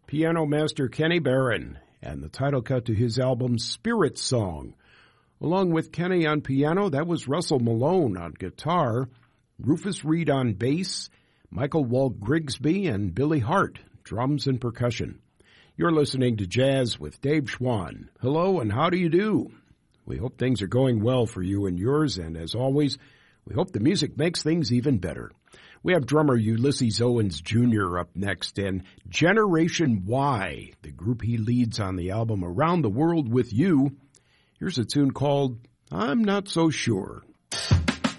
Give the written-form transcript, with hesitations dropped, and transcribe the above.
piano master Kenny Barron, and the title cut to his album Spirit Song. Along with Kenny on piano, that was Russell Malone on guitar, Rufus Reed on bass, Michael Walt Grigsby, and Billy Hart, drums and percussion. You're listening to Jazz with Dave Schwann. Hello, and how do you do? We hope things are going well for you and yours, and as always, we hope the music makes things even better. We have drummer Ulysses Owens Jr. up next, and Generation Y, the group he leads on the album Around the World with You. Here's a tune called I'm Not So Sure.